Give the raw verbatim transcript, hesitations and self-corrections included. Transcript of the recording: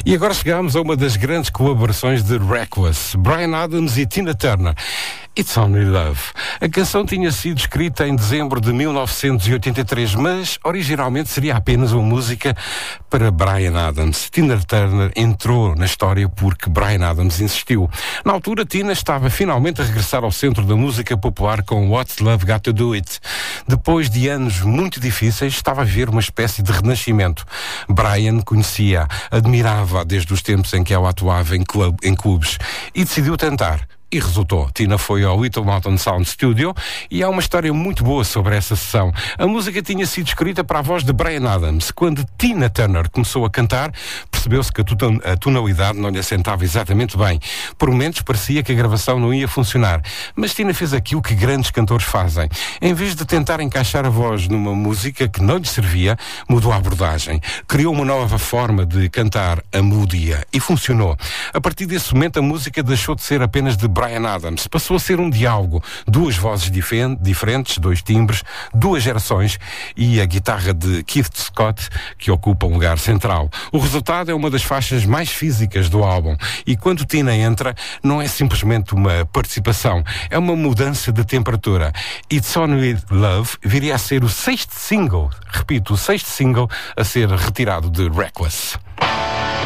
E agora chegamos a uma das grandes colaborações de Reckless, Bryan Adams e Tina Turner. It's Only Love. A canção tinha sido escrita em dezembro de mil novecentos e oitenta e três, mas originalmente seria apenas uma música para Bryan Adams. Tina Turner entrou na história porque Bryan Adams insistiu. Na altura, Tina estava finalmente a regressar ao centro da música popular com What's Love Got to Do It. Depois de anos muito difíceis, estava a ver uma espécie de renascimento. Bryan conhecia, admirava desde os tempos em que ela atuava em, club, em clubes e decidiu tentar. E resultou. Tina foi ao Little Mountain Sound Studio e há uma história muito boa sobre essa sessão. A música tinha sido escrita para a voz de Bryan Adams. Quando Tina Turner começou a cantar, percebeu-se que a tonalidade não lhe assentava exatamente bem. Por momentos parecia que a gravação não ia funcionar. Mas Tina fez aquilo que grandes cantores fazem. Em vez de tentar encaixar a voz numa música que não lhe servia, mudou a abordagem. Criou uma nova forma de cantar a melodia. E funcionou. A partir desse momento, a música deixou de ser apenas de Bryan Adams, passou a ser um diálogo, duas vozes diferentes, dois timbres, duas gerações e a guitarra de Keith Scott, que ocupa um lugar central. O resultado é uma das faixas mais físicas do álbum e quando Tina entra, não é simplesmente uma participação, é uma mudança de temperatura. It's Only Love viria a ser o sexto single, repito, o sexto single a ser retirado de Reckless.